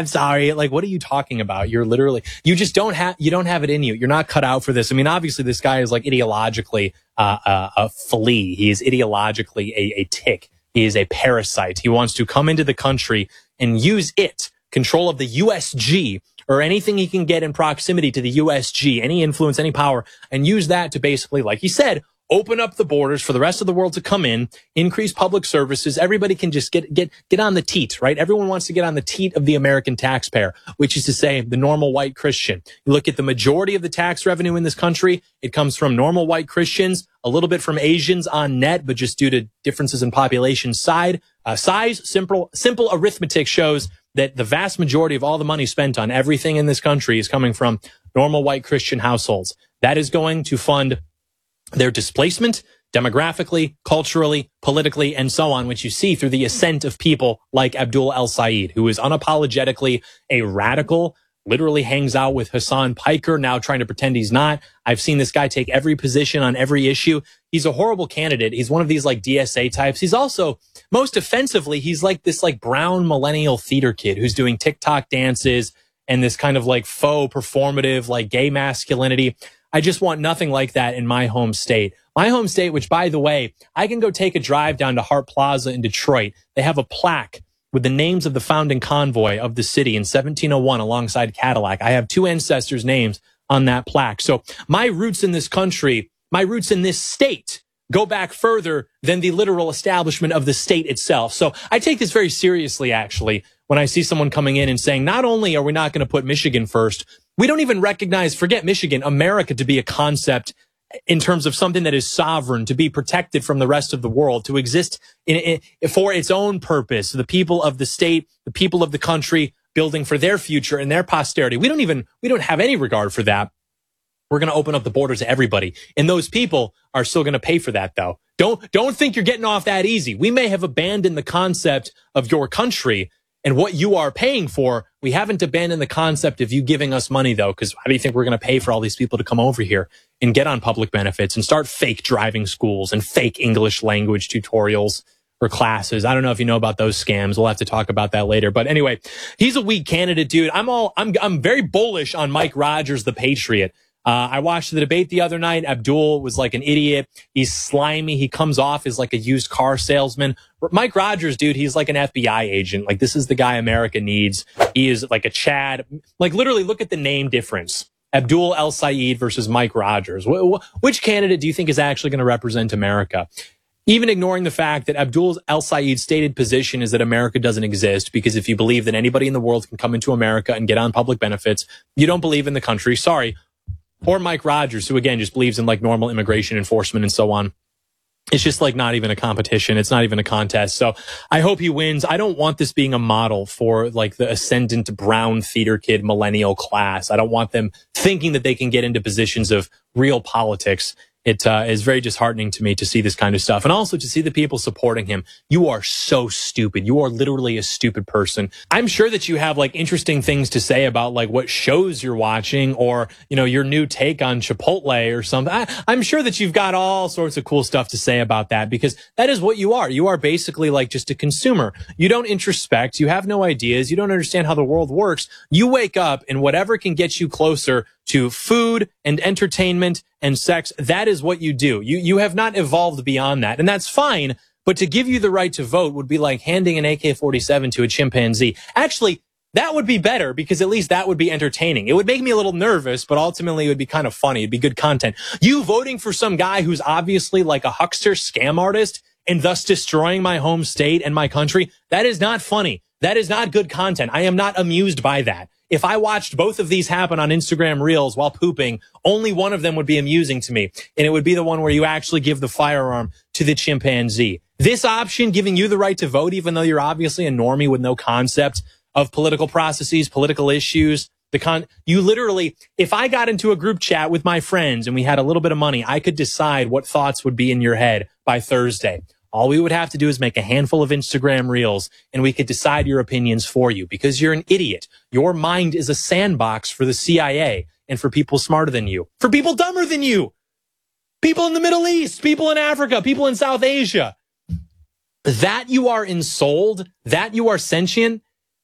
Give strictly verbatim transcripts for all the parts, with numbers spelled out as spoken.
I'm sorry. Like, what are you talking about? You're literally, you just don't have, you don't have it in you. You're not cut out for this. I mean, obviously this guy is like ideologically uh, uh, a flea. He is ideologically a, a tick. He is a parasite. He wants to come into the country and use it, control of the U S G, or anything he can get in proximity to the U S G, any influence, any power, and use that to basically, like he said, open up the borders for the rest of the world to come in, increase public services. Everybody can just get, get, get on the teat, right? Everyone wants to get on the teat of the American taxpayer, which is to say the normal white Christian. You look at the majority of the tax revenue in this country. It comes from normal white Christians, a little bit from Asians on net, but just due to differences in population side, uh, size, simple, simple arithmetic shows that the vast majority of all the money spent on everything in this country is coming from normal white Christian households. That is going to fund their displacement demographically, culturally, politically, and so on, which you see through the ascent of people like Abdul El-Sayed, who is unapologetically a radical, literally hangs out with Hassan Piker, now trying to pretend he's not. I've seen this guy take every position on every issue. He's a horrible candidate. He's one of these like D S A types. He's also, most offensively, he's like this like brown millennial theater kid who's doing TikTok dances and this kind of like faux performative, like gay masculinity. I just want nothing like that in my home state. My home state, which, by the way, I can go take a drive down to Hart Plaza in Detroit. They have a plaque with the names of the founding convoy of the city in seventeen oh one alongside Cadillac. I have two ancestors' names on that plaque. So my roots in this country, my roots in this state go back further than the literal establishment of the state itself. So I take this very seriously, actually, when I see someone coming in and saying, not only are we not going to put Michigan first, we don't even recognize, forget Michigan, America to be a concept in terms of something that is sovereign, to be protected from the rest of the world, to exist in, in, for its own purpose. The people of the state, the people of the country building for their future and their posterity. We don't even, we don't have any regard for that. We're going to open up the borders to everybody. And those people are still going to pay for that, though. Don't, don't think you're getting off that easy. We may have abandoned the concept of your country and what you are paying for. We haven't abandoned the concept of you giving us money, though, because how do you think we're going to pay for all these people to come over here and get on public benefits and start fake driving schools and fake English language tutorials or classes? I don't know if you know about those scams. We'll have to talk about that later. But anyway, he's a weak candidate, dude. I'm all, I'm, I'm very bullish on Mike Rogers, the Patriot. Uh, I watched the debate the other night. Abdul was like an idiot. He's slimy. He comes off as like a used car salesman. Mike Rogers, dude, he's like an F B I agent. Like, this is the guy America needs. He is like a Chad. Like, literally, look at the name difference. Abdul El-Sayed versus Mike Rogers. Wh- wh- which candidate do you think is actually going to represent America? Even ignoring the fact that Abdul El-Sayed's stated position is that America doesn't exist, because if you believe that anybody in the world can come into America and get on public benefits, you don't believe in the country. Sorry. Or Mike Rogers, who, again, just believes in like normal immigration enforcement and so on. It's just like not even a competition. It's not even a contest. So I hope he wins. I don't want this being a model for like the ascendant brown theater kid millennial class. I don't want them thinking that they can get into positions of real politics. It uh, is very disheartening to me to see this kind of stuff. And also to see the people supporting him. You are so stupid. You are literally a stupid person. I'm sure that you have like interesting things to say about like what shows you're watching, or, you know, your new take on Chipotle or something. I, I'm sure that you've got all sorts of cool stuff to say about that, because that is what you are. You are basically like just a consumer. You don't introspect. You have no ideas. You don't understand how the world works. You wake up and whatever can get you closer to food and entertainment and sex, that is what you do. You you have not evolved beyond that, and that's fine. But to give you the right to vote would be like handing an A K forty-seven to a chimpanzee. Actually, that would be better, because at least that would be entertaining. It would make me a little nervous, but ultimately it would be kind of funny. It'd be good content. You voting for some guy who's obviously like a huckster scam artist and thus destroying my home state and my country, that is not funny. That is not good content. I am not amused by that. If I watched both of these happen on Instagram Reels while pooping, only one of them would be amusing to me. And it would be the one where you actually give the firearm to the chimpanzee. This option, giving you the right to vote, even though you're obviously a normie with no concept of political processes, political issues, the con, you literally, if I got into a group chat with my friends and we had a little bit of money, I could decide what thoughts would be in your head by Thursday. All we would have to do is make a handful of Instagram Reels and we could decide your opinions for you, because you're an idiot. Your mind is a sandbox for the C I A and for people smarter than you, for people dumber than you, people in the Middle East, people in Africa, people in South Asia. That you are ensouled, that you are sentient,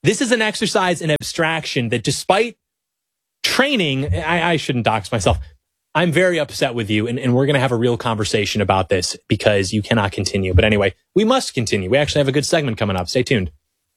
this is an exercise in abstraction that despite training, I, I shouldn't dox myself. I'm very upset with you, and, and we're going to have a real conversation about this because you cannot continue. But anyway, we must continue. We actually have a good segment coming up. Stay tuned.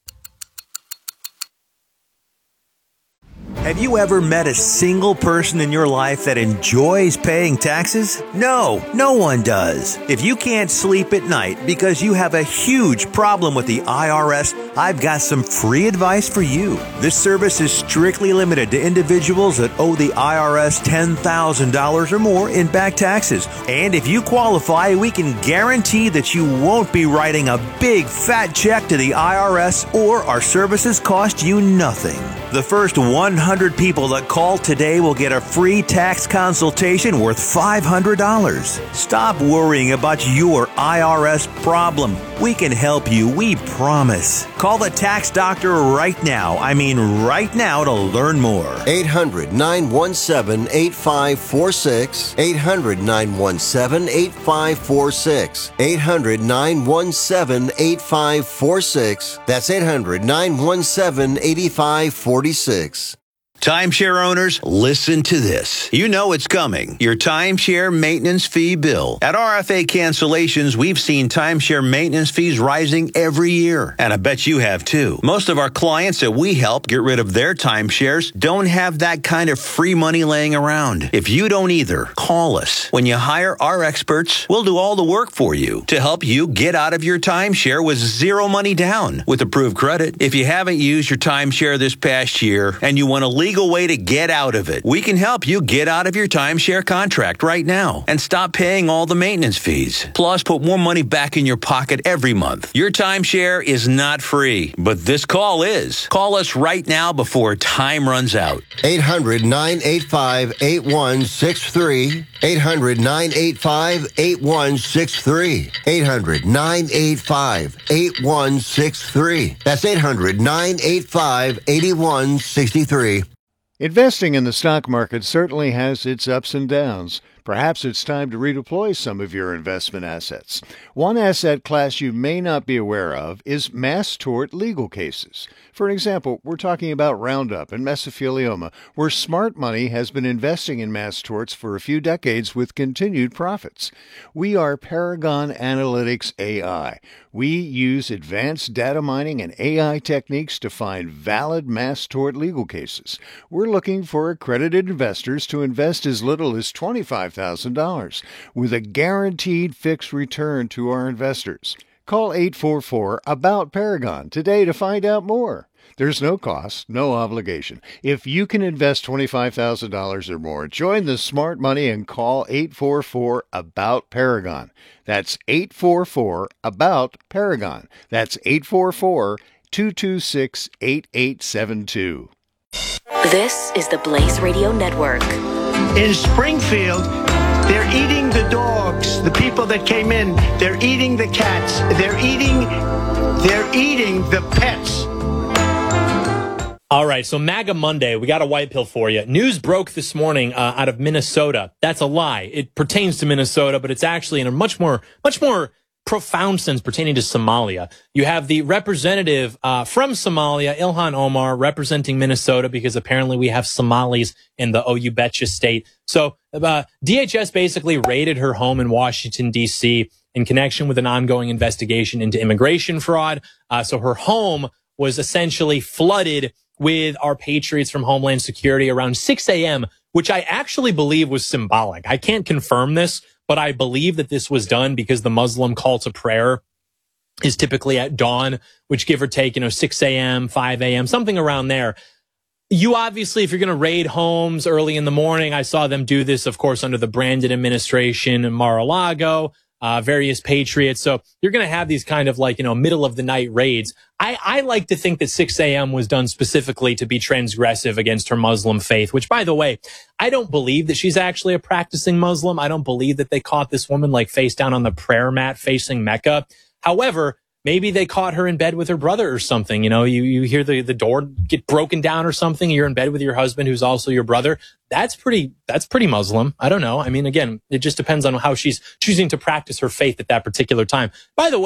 Have you ever met a single person in your life that enjoys paying taxes? No, no one does. If you can't sleep at night because you have a huge problem with the I R S, I've got some free advice for you. This service is strictly limited to individuals that owe the I R S ten thousand dollars or more in back taxes. And if you qualify, we can guarantee that you won't be writing a big fat check to the I R S, or our services cost you nothing. The first one hundred people that call today will get a free tax consultation worth five hundred dollars. Stop worrying about your I R S problem. We can help you, we promise. Call the tax doctor right now. I mean right now to learn more. eight hundred, nine one seven, eight five four six. eight hundred, nine one seven, eight five four six. eight hundred, nine one seven, eight five four six. That's eight hundred, nine one seven, eight five four six. Timeshare owners, listen to this. You know it's coming. Your timeshare maintenance fee bill. At R F A Cancellations, we've seen timeshare maintenance fees rising every year. And I bet you have too. Most of our clients that we help get rid of their timeshares don't have that kind of free money laying around. If you don't either, call us. When you hire our experts, we'll do all the work for you to help you get out of your timeshare with zero money down with approved credit. If you haven't used your timeshare this past year and you want to leave legal way to get out of it. We can help you get out of your timeshare contract right now and stop paying all the maintenance fees. Plus, put more money back in your pocket every month. Your timeshare is not free, but this call is. Call us right now before time runs out. eight hundred, nine eight five, eight one six three. eight hundred, nine eight five, eight one six three. eight hundred, nine eight five, eight one six three. That's eight hundred, nine eight five, eight one six three. Investing in the stock market certainly has its ups and downs. Perhaps it's time to redeploy some of your investment assets. One asset class you may not be aware of is mass tort legal cases. For example, we're talking about Roundup and mesothelioma, where smart money has been investing in mass torts for a few decades with continued profits. We are Paragon Analytics A I. We use advanced data mining and A I techniques to find valid mass tort legal cases. We're looking for accredited investors to invest as little as twenty-five thousand dollars with a guaranteed fixed return to our investors. Call eight four four, ABOUT Paragon today to find out more. There's no cost, no obligation. If you can invest twenty-five thousand dollars or more, join the smart money and call eight four four, ABOUT Paragon. That's eight four four, ABOUT Paragon. That's eight four four, two two six, eight eight seven two. This is the Blaze Radio Network. In Springfield, they're eating the dogs, the people that came in. They're eating the cats. They're eating, they're eating the pets. All right, so MAGA Monday, we got a white pill for you. News broke this morning uh, out of Minnesota. That's a lie. It pertains to Minnesota, but it's actually in a much more, much more profound sense pertaining to Somalia. You have the representative uh, from Somalia, Ilhan Omar, representing Minnesota because apparently we have Somalis in the Oh You Betcha state. So uh, D H S basically raided her home in Washington, D C in connection with an ongoing investigation into immigration fraud. Uh, so her home was essentially flooded with our patriots from Homeland Security around six a.m., which I actually believe was symbolic. I can't confirm this, but I believe that this was done because the Muslim call to prayer is typically at dawn, which give or take, you know, six a.m., five a.m., something around there. You obviously, if you're going to raid homes early in the morning, I saw them do this, of course, under the Brandon administration in Mar-a-Lago, uh, various patriots. So you're going to have these kind of like, you know, middle of the night raids. I, I like to think that six a.m. was done specifically to be transgressive against her Muslim faith, which, by the way, I don't believe that she's actually a practicing Muslim. I don't believe that they caught this woman like face down on the prayer mat facing Mecca. However, maybe they caught her in bed with her brother or something. You know, you, you hear the, the door get broken down or something. You're in bed with your husband, who's also your brother. That's pretty, that's pretty Muslim. I don't know. I mean, again, it just depends on how she's choosing to practice her faith at that particular time. By the way,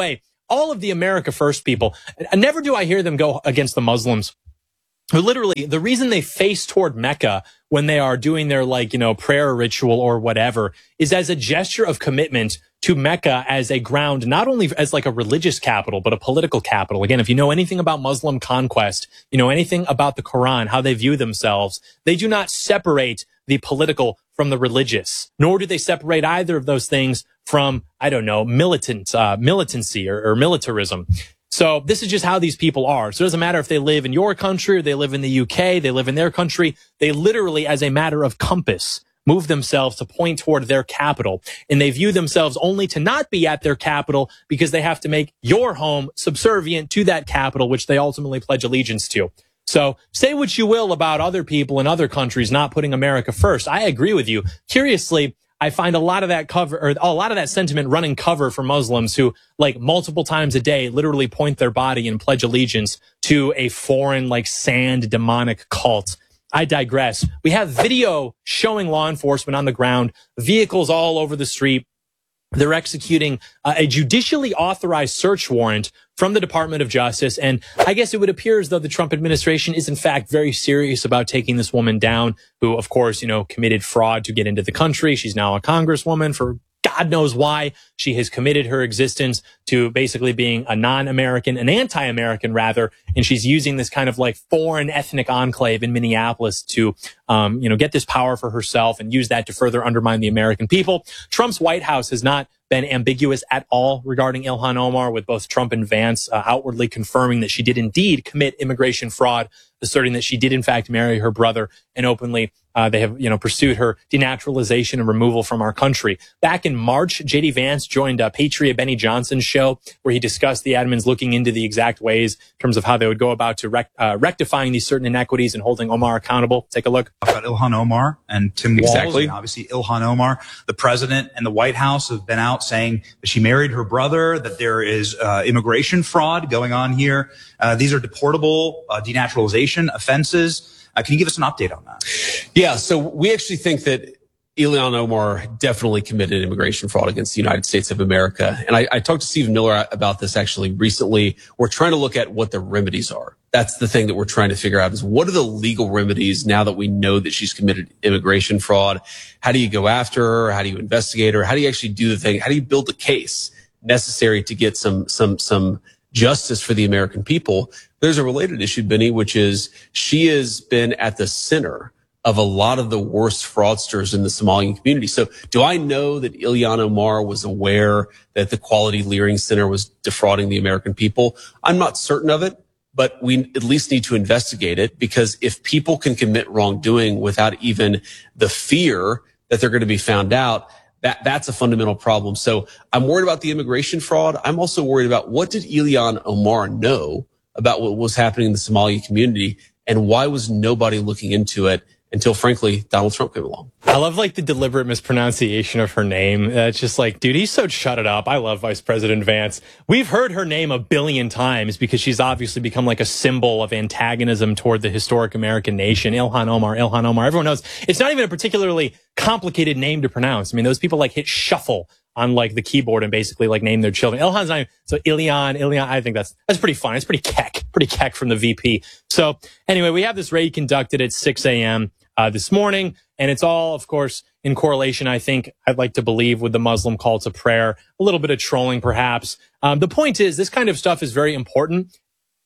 all of the America First people, never do I hear them go against the Muslims. Who literally, the reason they face toward Mecca when they are doing their, like, you know, prayer ritual or whatever is as a gesture of commitment to Mecca as a ground, not only as like a religious capital, but a political capital. Again, if you know anything about Muslim conquest, you know anything about the Quran, how they view themselves, they do not separate the political from the religious, nor do they separate either of those things from, I don't know, militant, uh, militancy or, or militarism. So this is just how these people are. So it doesn't matter if they live in your country or they live in the U K, they live in their country. They literally, as a matter of compass, move themselves to point toward their capital. And they view themselves only to not be at their capital because they have to make your home subservient to that capital, which they ultimately pledge allegiance to. So say what you will about other people in other countries not putting America first. I agree with you. Curiously, I find a lot of that cover, or a lot of that sentiment running cover for Muslims who, like, multiple times a day, literally point their body and pledge allegiance to a foreign, like, sand demonic cult. I digress. We have video showing law enforcement on the ground, vehicles all over the street. They're executing uh, a judicially authorized search warrant from the Department of Justice. And I guess it would appear as though the Trump administration is, in fact, very serious about taking this woman down, who, of course, you know, committed fraud to get into the country. She's now a congresswoman for God knows why. She has committed her existence to basically being a non-American, an anti-American rather, and she's using this kind of like foreign ethnic enclave in Minneapolis to, um, you know, get this power for herself and use that to further undermine the American people. Trump's White House has not been ambiguous at all regarding Ilhan Omar, with both Trump and Vance uh, outwardly confirming that she did indeed commit immigration fraud, asserting that she did in fact marry her brother, and openly uh, they have, you know, pursued her denaturalization and removal from our country. Back in March, J D Vance joined uh, Patriot Benny Johnson's show, where he discussed the admins looking into the exact ways in terms of how they would go about to rec- uh, rectifying these certain inequities and holding Omar accountable. Take a look. About Ilhan Omar and Tim Walz. Exactly. And obviously, Ilhan Omar, the president and the White House have been out saying that she married her brother, that there is uh, immigration fraud going on here. Uh, these are deportable uh, denaturalization offenses. Uh, can you give us an update on that? Yeah, so we actually think that Ilhan Omar definitely committed immigration fraud against the United States of America. And I, I talked to Stephen Miller about this actually recently. We're trying to look at what the remedies are. That's the thing that we're trying to figure out, is what are the legal remedies now that we know that she's committed immigration fraud? How do you go after her? How do you investigate her? How do you actually do the thing? How do you build the case necessary to get some, some, some justice for the American people? There's a related issue, Benny, which is she has been at the center of a lot of the worst fraudsters in the Somalian community. So do I know that Ilhan Omar was aware that the Quality Leering Center was defrauding the American people? I'm not certain of it, but we at least need to investigate it, because if people can commit wrongdoing without even the fear that they're going to be found out, that that's a fundamental problem. So I'm worried about the immigration fraud. I'm also worried about, what did Ilhan Omar know about what was happening in the Somali community, and why was nobody looking into it until, frankly, Donald Trump came along? I love, like, the deliberate mispronunciation of her name. Uh, it's just like, dude, he's so shut it up. I love Vice President Vance. We've heard her name a billion times because she's obviously become like a symbol of antagonism toward the historic American nation. Ilhan Omar, Ilhan Omar. Everyone knows it's not even a particularly complicated name to pronounce. I mean, those people like hit shuffle on like the keyboard and basically like name their children. Ilhan's not even, so Ilhan, Ilhan, I think that's, that's pretty fun. It's pretty keck, pretty keck from the V P. So anyway, we have this raid conducted at six a.m. Uh, this morning, and it's all, of course, in correlation, I think, I'd like to believe, with the Muslim call to prayer, a little bit of trolling perhaps. Um, the point is, this kind of stuff is very important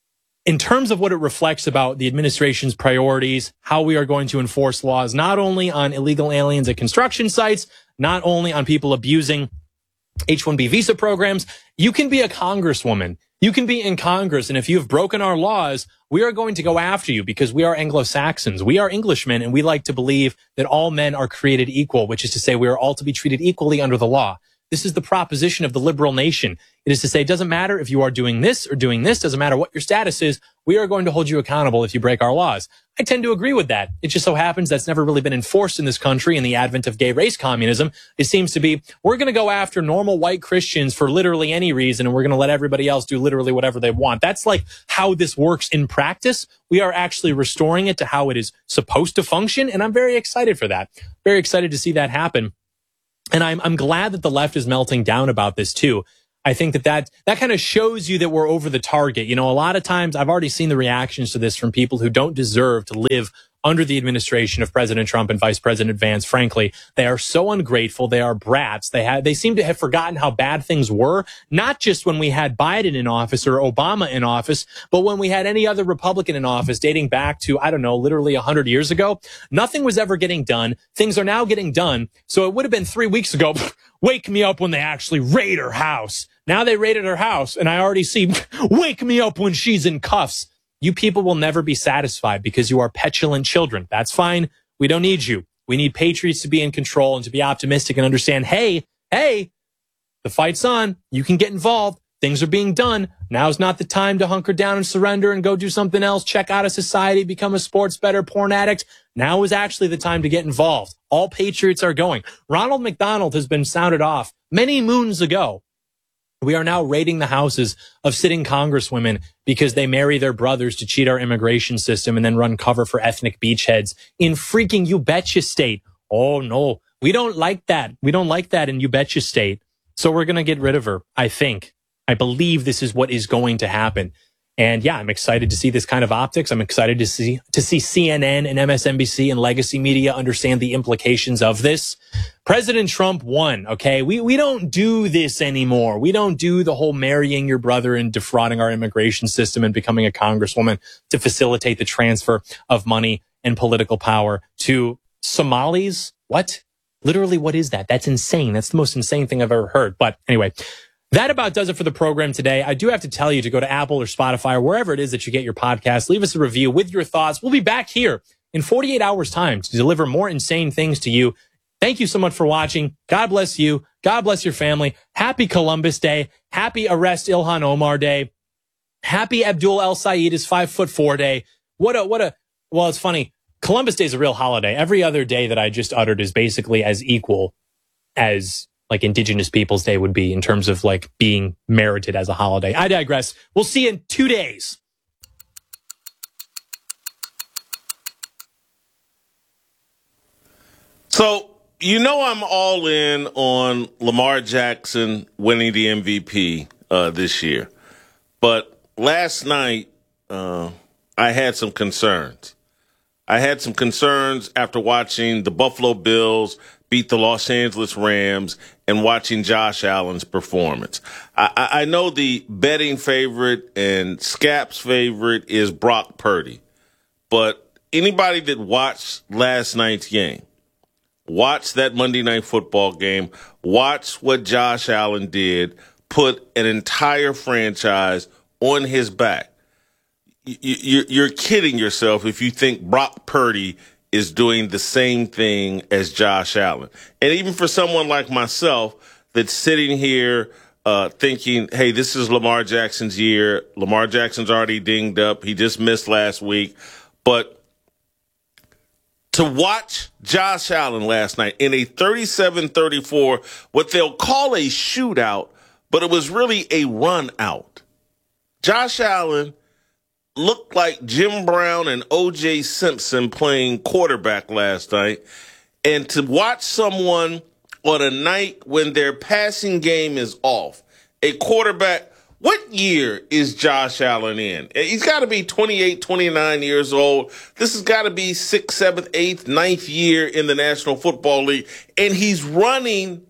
in terms of what it reflects about the administration's priorities, how we are going to enforce laws, not only on illegal aliens at construction sites, not only on people abusing H one B visa programs. You can be a congresswoman. You can be in Congress, and if you've broken our laws, we are going to go after you, because we are Anglo-Saxons. We are Englishmen, and we like to believe that all men are created equal, which is to say we are all to be treated equally under the law. This is the proposition of the liberal nation. It is to say, it doesn't matter if you are doing this or doing this, doesn't matter what your status is, we are going to hold you accountable if you break our laws. I tend to agree with that. It just so happens that's never really been enforced in this country in the advent of gay race communism. It seems to be, we're going to go after normal white Christians for literally any reason, and we're going to let everybody else do literally whatever they want. That's like how this works in practice. We are actually restoring it to how it is supposed to function, and I'm very excited for that. Very excited to see that happen. And I'm, I'm glad that the left is melting down about this too. I think that that, that kind of shows you that we're over the target. You know, a lot of times I've already seen the reactions to this from people who don't deserve to live under the administration of President Trump and Vice President Vance. Frankly, they are so ungrateful. They are brats. They have, they seem to have forgotten how bad things were, not just when we had Biden in office or Obama in office, but when we had any other Republican in office dating back to, I don't know, literally a hundred years ago. Nothing was ever getting done. Things are now getting done. So it would have been three weeks ago. Wake me up when they actually raid her house. Now they raided her house, and I already see, wake me up when she's in cuffs. You people will never be satisfied because you are petulant children. That's fine. We don't need you. We need patriots to be in control and to be optimistic and understand, hey, hey, the fight's on. You can get involved. Things are being done. Now's not the time to hunker down and surrender and go do something else, check out of society, become a sports bettor, porn addict. Now is actually the time to get involved. All patriots are going. Ronald McDonald has been sounded off many moons ago. We are now raiding the houses of sitting congresswomen because they marry their brothers to cheat our immigration system and then run cover for ethnic beachheads in freaking You Betcha state. Oh, no, we don't like that. We don't like that in You Betcha state. So we're going to get rid of her, I think. I believe this is what is going to happen. And yeah, I'm excited to see this kind of optics. I'm excited to see to see C N N and M S N B C and legacy media understand the implications of this. President Trump won, okay? We we don't do this anymore. We don't do the whole marrying your brother and defrauding our immigration system and becoming a congresswoman to facilitate the transfer of money and political power to Somalis. What? Literally, what is that? That's insane. That's the most insane thing I've ever heard. But anyway, that about does it for the program today. I do have to tell you to go to Apple or Spotify or wherever it is that you get your podcast. Leave us a review with your thoughts. We'll be back here in forty-eight hours time to deliver more insane things to you. Thank you so much for watching. God bless you. God bless your family. Happy Columbus Day. Happy Arrest Ilhan Omar Day. Happy Abdul El Sayed is five foot four day. What a, what a, well, it's funny. Columbus Day is a real holiday. Every other day that I just uttered is basically as equal as like Indigenous Peoples Day would be in terms of like being merited as a holiday. I digress. We'll see you in two days. So, you know, I'm all in on Lamar Jackson winning the M V P uh, this year. But last night, uh, I had some concerns. I had some concerns after watching the Buffalo Bills beat the Los Angeles Rams and watching Josh Allen's performance. I, I know the betting favorite and Scap's favorite is Brock Purdy, but anybody that watched last night's game, watch that Monday Night Football game, watch what Josh Allen did, put an entire franchise on his back. You're kidding yourself if you think Brock Purdy is doing the same thing as Josh Allen. And even for someone like myself that's sitting here uh, thinking, hey, this is Lamar Jackson's year. Lamar Jackson's already dinged up. He just missed last week. But to watch Josh Allen last night in a thirty-seven thirty-four, what they'll call a shootout, but it was really a run out. Josh Allen looked like Jim Brown and O J Simpson playing quarterback last night. And to watch someone on a night when their passing game is off, a quarterback, what year is Josh Allen in? He's got to be twenty-eight, twenty-nine years old. This has got to be sixth, seventh, eighth, ninth year in the National Football League. And he's running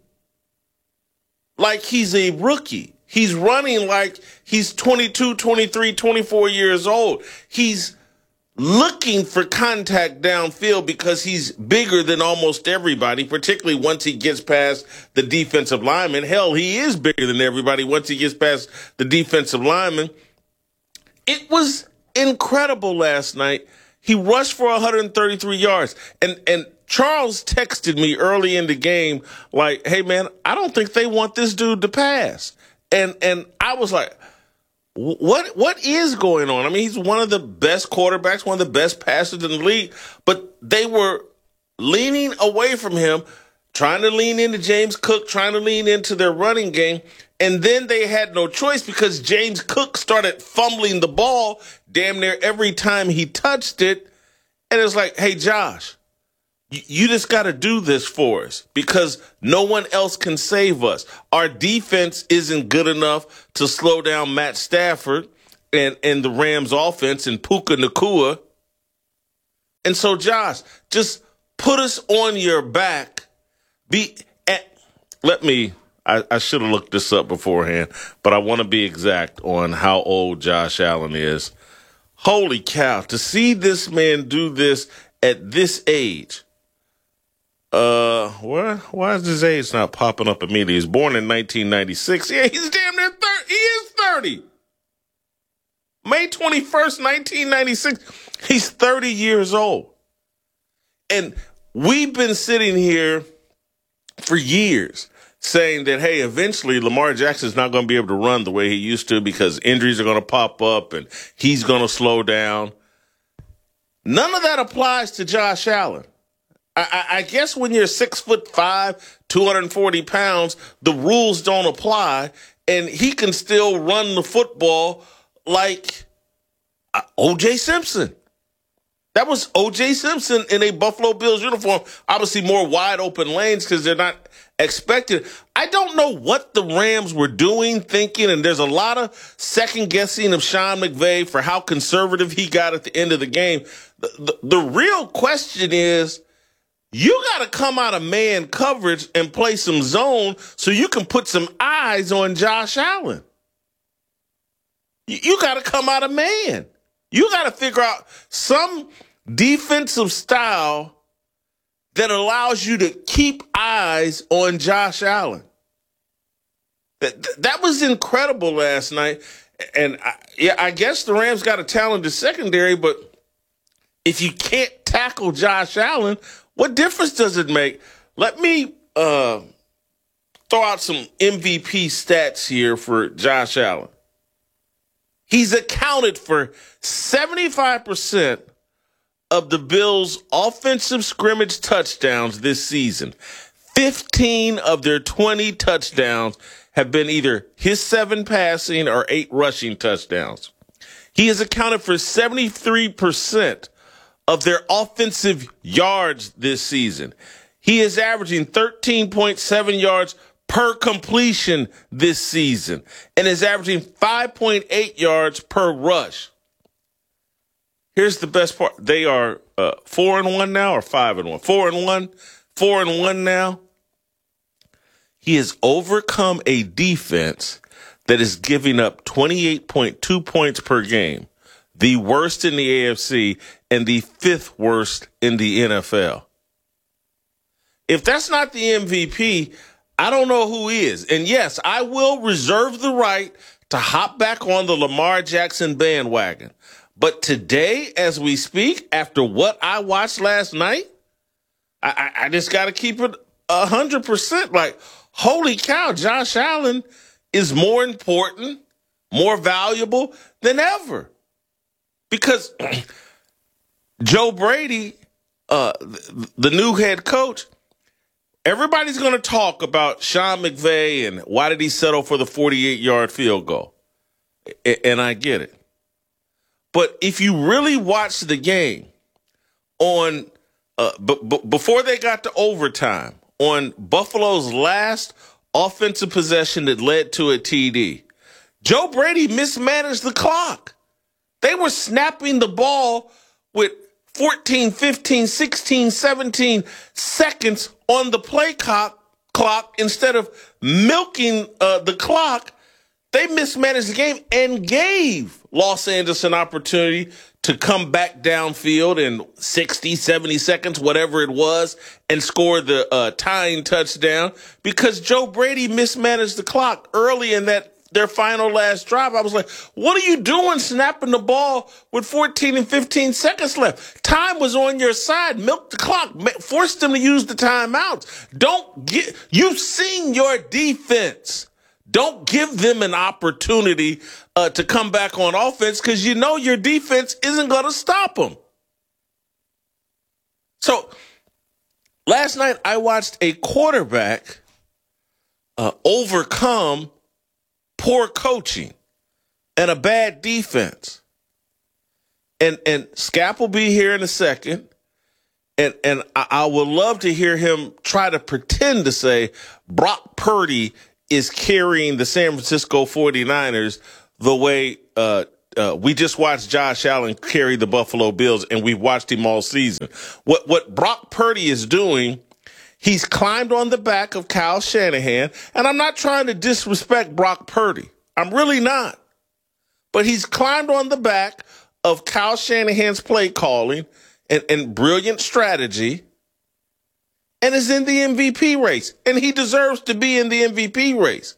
like he's a rookie. He's running like he's twenty-two, twenty-three, twenty-four years old. He's looking for contact downfield because he's bigger than almost everybody, particularly once he gets past the defensive lineman. Hell, he is bigger than everybody once he gets past the defensive lineman. It was incredible last night. He rushed for one hundred thirty-three yards. And, and Charles texted me early in the game like, hey, man, I don't think they want this dude to pass. And and I was like, what what is going on? I mean, he's one of the best quarterbacks, one of the best passers in the league, but they were leaning away from him, trying to lean into James Cook, trying to lean into their running game, and then they had no choice because James Cook started fumbling the ball damn near every time he touched it, and it's like, hey, Josh, You, you just got to do this for us because no one else can save us. Our defense isn't good enough to slow down Matt Stafford and, and the Rams offense and Puka Nacua. And so, Josh, just put us on your back. Be at, let me, I, I should have looked this up beforehand, but I want to be exact on how old Josh Allen is. Holy cow, to see this man do this at this age. Uh, why, why is his age not popping up immediately? He was born in nineteen ninety-six. Yeah, he's damn near thirty. He is thirty. May twenty-first, nineteen ninety-six. He's thirty years old. And we've been sitting here for years saying that, hey, eventually Lamar Jackson's not going to be able to run the way he used to because injuries are going to pop up and he's going to slow down. None of that applies to Josh Allen. I, I, I guess when you're six foot five, two hundred forty pounds, the rules don't apply, and he can still run the football like uh, O J Simpson. That was O J Simpson in a Buffalo Bills uniform. Obviously more wide open lanes because they're not expected. I don't know what the Rams were doing, thinking, and there's a lot of second guessing of Sean McVay for how conservative he got at the end of the game. The, the, the real question is, you got to come out of man coverage and play some zone so you can put some eyes on Josh Allen. You, you got to come out of man. You got to figure out some defensive style that allows you to keep eyes on Josh Allen. That, that was incredible last night. And I, yeah, I guess the Rams got a talented secondary, but if you can't tackle Josh Allen, what difference does it make? Let me uh, throw out some M V P stats here for Josh Allen. He's accounted for seventy-five percent of the Bills' offensive scrimmage touchdowns this season. fifteen of their twenty touchdowns have been either his seven passing or eight rushing touchdowns. He has accounted for seventy-three percent of their offensive yards this season. He is averaging thirteen point seven yards per completion this season and is averaging five point eight yards per rush. Here's the best part. They are uh, four and one now or five and one? Four and one. Four and one now. He has overcome a defense that is giving up twenty-eight point two points per game, the worst in the A F C and the fifth worst in the N F L. If that's not the M V P, I don't know who is. And yes, I will reserve the right to hop back on the Lamar Jackson bandwagon. But today, as we speak, after what I watched last night, I, I, I just got to keep it one hundred percent. Like, holy cow, Josh Allen is more important, more valuable than ever. Because Joe Brady, uh, the, the new head coach, everybody's going to talk about Sean McVay and why did he settle for the forty-eight-yard field goal. And I get it. But if you really watch the game on uh, b- b- before they got to overtime, on Buffalo's last offensive possession that led to a T D, Joe Brady mismanaged the clock. They were snapping the ball with fourteen, fifteen, sixteen, seventeen seconds on the play clock, clock instead of milking uh, the clock. They mismanaged the game and gave Los Angeles an opportunity to come back downfield in sixty, seventy seconds, whatever it was, and score the uh, tying touchdown because Joe Brady mismanaged the clock early in that their final last drive. I was like, what are you doing snapping the ball with fourteen and fifteen seconds left? Time was on your side. Milk the clock. Force them to use the timeouts. Don't get, you've seen your defense. Don't give them an opportunity uh, to come back on offense because you know your defense isn't going to stop them. So last night I watched a quarterback uh, overcome poor coaching and a bad defense. And and Scap will be here in a second. And and I, I would love to hear him try to pretend to say Brock Purdy is carrying the San Francisco forty-niners the way uh, uh, we just watched Josh Allen carry the Buffalo Bills, and we've watched him all season. What what Brock Purdy is doing, he's climbed on the back of Kyle Shanahan, and I'm not trying to disrespect Brock Purdy. I'm really not. But he's climbed on the back of Kyle Shanahan's play calling and, and brilliant strategy, and is in the M V P race. And he deserves to be in the M V P race.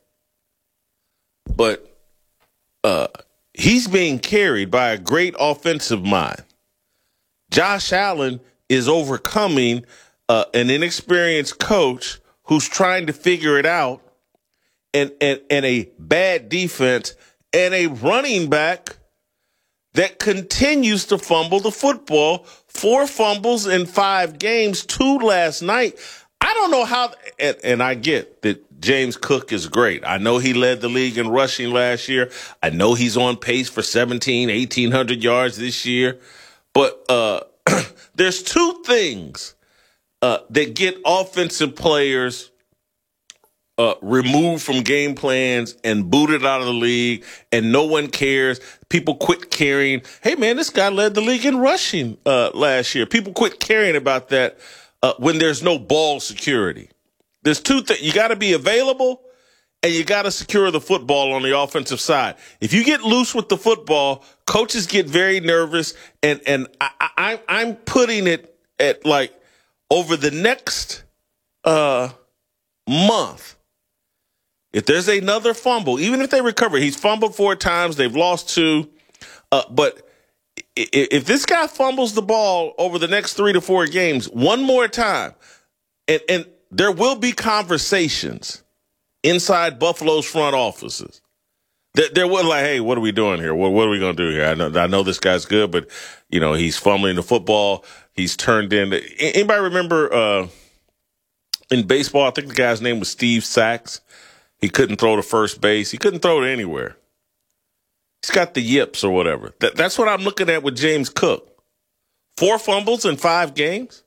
But uh, he's being carried by a great offensive mind. Josh Allen is overcoming uh, an inexperienced coach who's trying to figure it out, and, and, and a bad defense, and a running back that continues to fumble the football. Four fumbles in five games, two last night. I don't know how, and, and I get that James Cook is great. I know he led the league in rushing last year. I know he's on pace for seventeen, eighteen hundred yards this year. But uh, there's two things uh, that get offensive players Uh, removed from game plans and booted out of the league, and no one cares. People quit caring. Hey, man, this guy led the league in rushing uh, last year. People quit caring about that uh, when there's no ball security. There's two things. You got to be available, and you got to secure the football on the offensive side. If you get loose with the football, coaches get very nervous, and, and I, I, I'm putting it at, like, over the next uh, month, if there's another fumble, even if they recover, he's fumbled four times, they've lost two. Uh, but if this guy fumbles the ball over the next three to four games one more time, and, and there will be conversations inside Buffalo's front offices. There, there will like, hey, what are we doing here? What, what are we going to do here? I know, I know this guy's good, but, you know, he's fumbling the football. He's turned into – anybody remember uh, in baseball, I think the guy's name was Steve Sachs. He couldn't throw to first base. He couldn't throw it anywhere. He's got the yips or whatever. That, that's what I'm looking at with James Cook. Four fumbles in five games.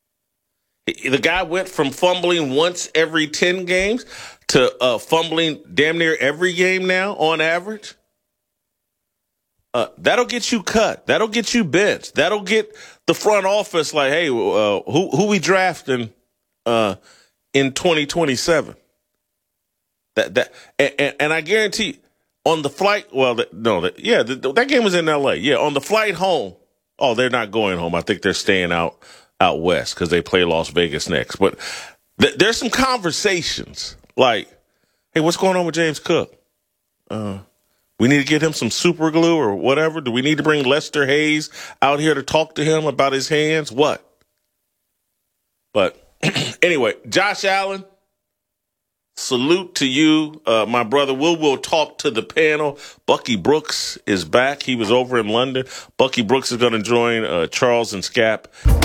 The guy went from fumbling once every ten games to uh, fumbling damn near every game now on average. Uh, that'll get you cut. That'll get you benched. That'll get the front office like, hey, uh, who who we drafting uh, in twenty twenty-seven? That that and, and I guarantee on the flight, well, the, no, the, yeah, the, that game was in L A. Yeah, on the flight home. Oh, they're not going home. I think they're staying out out west because they play Las Vegas next. But th- there's some conversations like, hey, what's going on with James Cook? Uh, we need to get him some super glue or whatever. Do we need to bring Lester Hayes out here to talk to him about his hands? What? But anyway, Josh Allen. Salute to you, uh, my brother. We'll, we'll talk to the panel. Bucky Brooks is back. He was over in London. Bucky Brooks is going to join uh, Charles and Scap.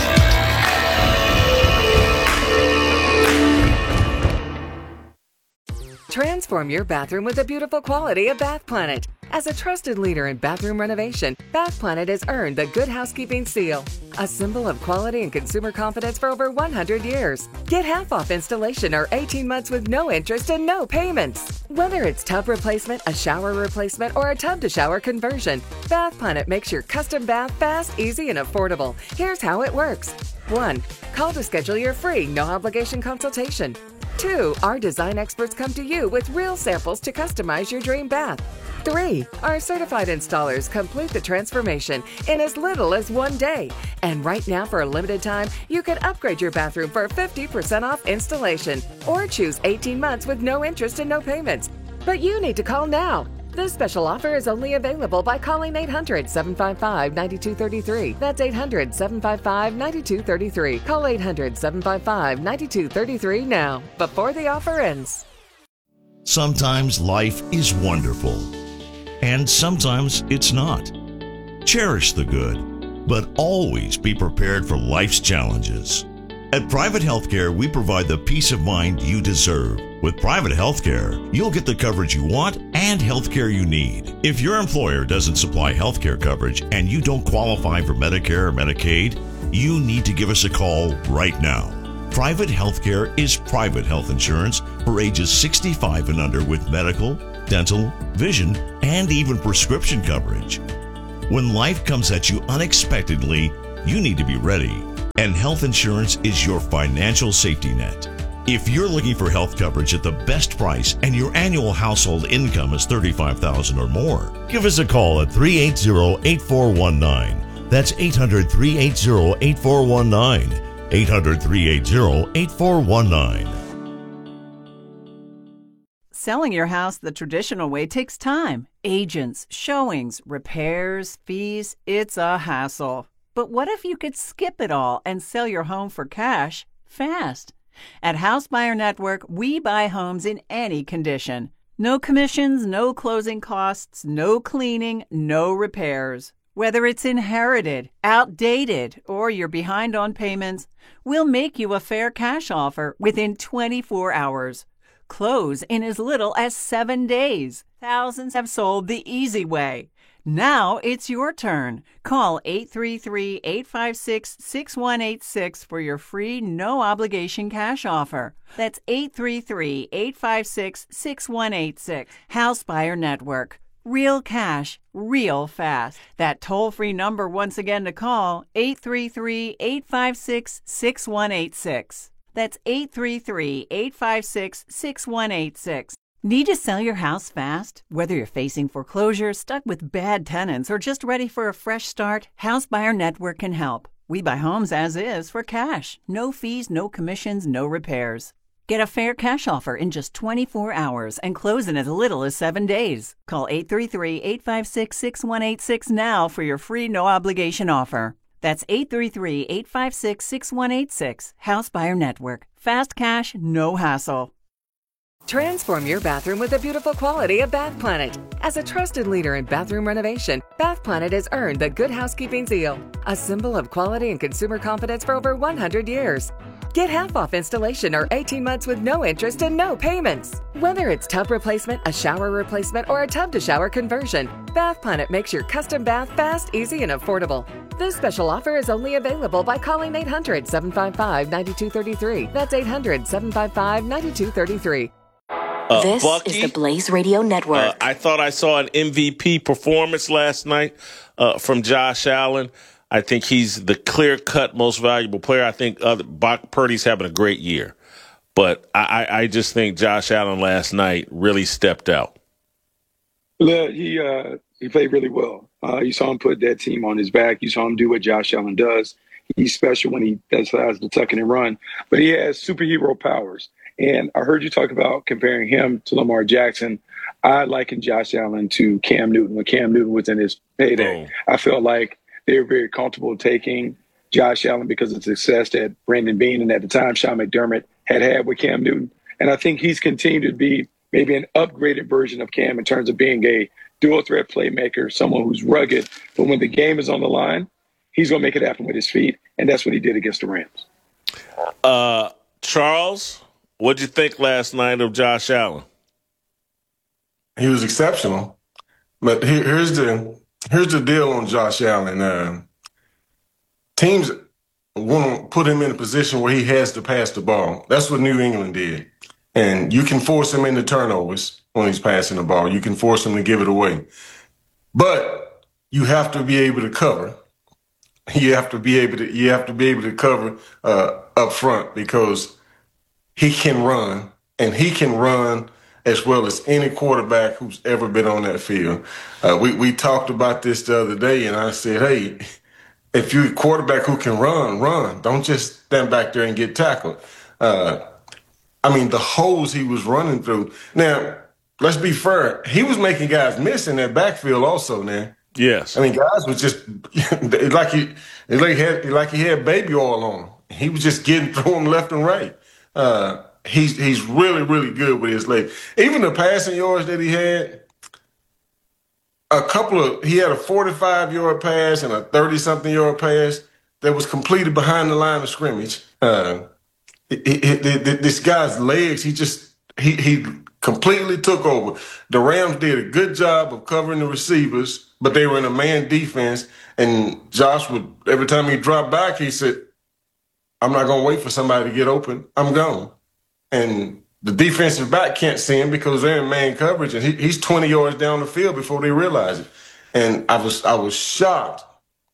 Transform your bathroom with the beautiful quality of Bath Planet. As a trusted leader in bathroom renovation, Bath Planet has earned the Good Housekeeping seal, a symbol of quality and consumer confidence for over one hundred years. Get half off installation or eighteen months with no interest and no payments. Whether it's tub replacement, a shower replacement, or a tub-to-shower conversion, Bath Planet makes your custom bath fast, easy, and affordable. Here's how it works. one. Call to schedule your free, no-obligation consultation. two. Our design experts come to you with real samples to customize your dream bath. three. Our certified installers complete the transformation in as little as one day. And right now, for a limited time, you can upgrade your bathroom for fifty percent off installation or choose eighteen months with no interest and no payments. But you need to call now. This special offer is only available by calling eight hundred, seven five five, nine two three three. That's eight hundred, seven five five, nine two three three. Call eight hundred, seven five five, nine two three three now, before the offer ends. Sometimes life is wonderful, and sometimes it's not. Cherish the good, but always be prepared for life's challenges. At Private Healthcare, we provide the peace of mind you deserve. With Private Healthcare, you'll get the coverage you want and healthcare you need. If your employer doesn't supply healthcare coverage and you don't qualify for Medicare or Medicaid, you need to give us a call right now. Private healthcare is private health insurance for ages sixty-five and under with medical, dental, vision, and even prescription coverage. When life comes at you unexpectedly, you need to be ready. And health insurance is your financial safety net. If you're looking for health coverage at the best price and your annual household income is thirty-five thousand dollars or more, give us a call at three eight zero, eight four one nine. That's eight hundred, three eight zero, eight four one nine. eight hundred, three eight zero, eight four one nine. Selling your house the traditional way takes time. Agents, showings, repairs, fees. It's a hassle. But what if you could skip it all and sell your home for cash fast? At House Buyer Network, we buy homes in any condition. No commissions, no closing costs, no cleaning, no repairs. Whether it's inherited, outdated, or you're behind on payments, we'll make you a fair cash offer within twenty-four hours. Close in as little as seven days. Thousands have sold the easy way. Now it's your turn. Call eight three three, eight five six, six one eight six for your free no-obligation cash offer. That's eight three three, eight five six, six one eight six. House Buyer Network. Real cash, real fast. That toll-free number once again to call, eight three three, eight five six, six one eight six. That's eight three three, eight five six, six one eight six. Need to sell your house fast? Whether you're facing foreclosure, stuck with bad tenants, or just ready for a fresh start, House Buyer Network can help. We buy homes as is for cash. No fees, no commissions, no repairs. Get a fair cash offer in just twenty-four hours and close in as little as seven days. Call eight three three, eight five six, six one eight six now for your free no-obligation offer. That's eight three three, eight five six, six one eight six. House Buyer Network. Fast cash, no hassle. Transform your bathroom with the beautiful quality of Bath Planet. As a trusted leader in bathroom renovation, Bath Planet has earned the Good Housekeeping seal, a symbol of quality and consumer confidence for over one hundred years. Get half off installation or eighteen months with no interest and no payments. Whether it's tub replacement, a shower replacement, or a tub-to-shower conversion, Bath Planet makes your custom bath fast, easy, and affordable. This special offer is only available by calling eight hundred, seven five five, nine two three three. That's eight hundred, seven five five, nine two three three. Uh, this Bucky, is the Blaze Radio Network. Uh, I thought I saw an M V P performance last night uh, from Josh Allen. I think he's the clear-cut most valuable player. I think other, Brock Purdy's having a great year. But I, I just think Josh Allen last night really stepped out. Yeah, he uh, he played really well. Uh, you saw him put that team on his back. You saw him do what Josh Allen does. He's special when he decides to tuck and run. But he has superhero powers. And I heard you talk about comparing him to Lamar Jackson. I liken Josh Allen to Cam Newton when Cam Newton was in his payday. Oh. I felt like they were very comfortable taking Josh Allen because of the success that Brandon Beane and at the time Sean McDermott had had with Cam Newton. And I think he's continued to be maybe an upgraded version of Cam in terms of being a dual threat playmaker, someone who's rugged. But when the game is on the line, he's going to make it happen with his feet. And that's what he did against the Rams. Uh, Charles? What'd you think last night of Josh Allen? He was exceptional. But here, here's the here's the deal on Josh Allen. Uh, teams want to put him in a position where he has to pass the ball. That's what New England did. And you can force him into turnovers when he's passing the ball. You can force him to give it away. But you have to be able to cover. You have to be able to you have to be able to cover uh, up front because he can run, and he can run as well as any quarterback who's ever been on that field. Uh, we, we talked about this the other day, and I said, hey, if you're a quarterback who can run, run. Don't just stand back there and get tackled. Uh, I mean, the holes he was running through. Now, let's be fair. He was making guys miss in that backfield also, man. Yes. I mean, guys was just like he, like he had, like he had baby oil on him. He was just getting through him left and right. Uh, he's he's really, really good with his leg. Even the passing yards that he had, a couple of he had a forty-five yard pass and a thirty something yard pass that was completed behind the line of scrimmage. Uh, it, it, it, it, this guy's legs, he just he he completely took over. The Rams did a good job of covering the receivers, but they were in a man defense. And Josh would, every time he dropped back, he said, I'm not going to wait for somebody to get open. I'm gone. And the defensive back can't see him because they're in man coverage, and he, he's twenty yards down the field before they realize it. And I was I was shocked.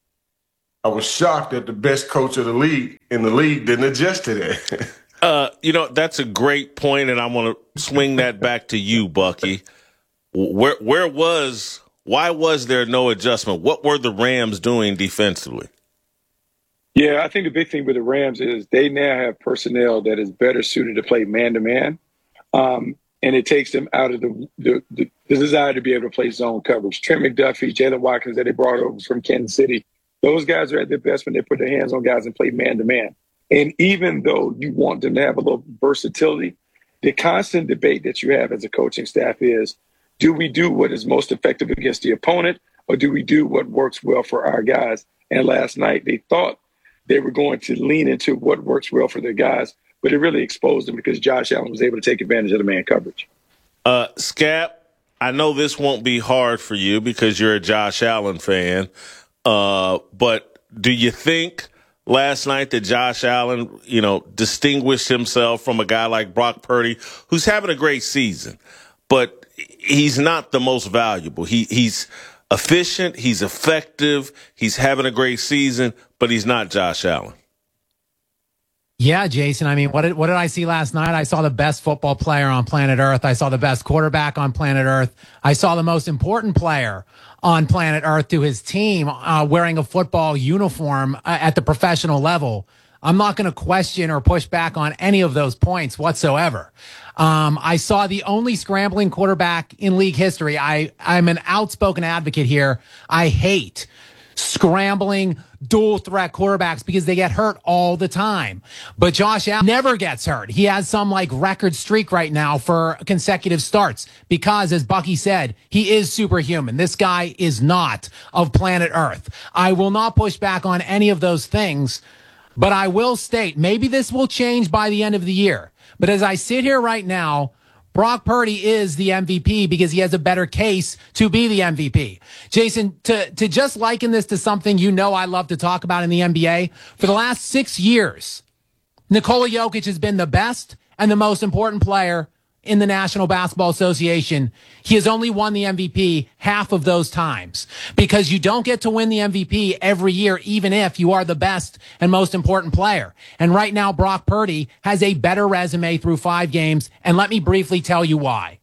I was shocked that the best coach of the league in the league didn't adjust to that. uh, you know, that's a great point, and I want to swing that back to you, Bucky. Where where was why was there no adjustment? What were the Rams doing defensively? Yeah, I think the big thing with the Rams is they now have personnel that is better suited to play man-to-man, um, and it takes them out of the, the, the, the desire to be able to play zone coverage. Trent McDuffie, Jalen Watkins that they brought over from Kansas City, those guys are at their best when they put their hands on guys and play man-to-man. And even though you want them to have a little versatility, the constant debate that you have as a coaching staff is, do we do what is most effective against the opponent, or do we do what works well for our guys? And last night they thought they were going to lean into what works well for their guys, but it really exposed them because Josh Allen was able to take advantage of the man coverage. Uh, Scap, I know this won't be hard for you because you're a Josh Allen fan, uh, but do you think last night that Josh Allen, you know, distinguished himself from a guy like Brock Purdy, who's having a great season, but he's not the most valuable? He he's efficient, he's effective, he's having a great season, but he's not Josh Allen. Yeah, Jason. I mean, what did what did I see last night? I saw the best football player on planet Earth. I saw the best quarterback on planet Earth. I saw the most important player on planet Earth to his team uh, wearing a football uniform uh, at the professional level. I'm not going to question or push back on any of those points whatsoever. Um, I saw the only scrambling quarterback in league history. I, I'm an outspoken advocate here. I hate scrambling dual threat quarterbacks because they get hurt all the time. But Josh Allen never gets hurt. He has some like record streak right now for consecutive starts because, as Bucky said, he is superhuman. This guy is not of planet Earth. I will not push back on any of those things, but I will state maybe this will change by the end of the year. But as I sit here right now, Brock Purdy is the M V P because he has a better case to be the M V P. Jason, to, to just liken this to something you know I love to talk about in the N B A, for the last six years, Nikola Jokic has been the best and the most important player in the National Basketball Association. He has only won the M V P half of those times because you don't get to win the M V P every year, even if you are the best and most important player. And right now, Brock Purdy has a better resume through five games. And let me briefly tell you why.